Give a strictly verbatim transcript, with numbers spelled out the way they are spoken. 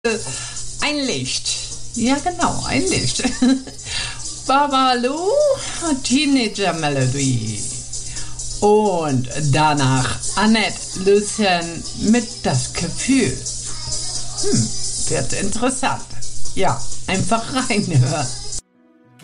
Ein Licht. Ja, genau, ein Licht. Babalu, Teenager Melody. Und danach Annette Lucien mit Das Gefühl. Hm, wird interessant. Ja, einfach reinhören.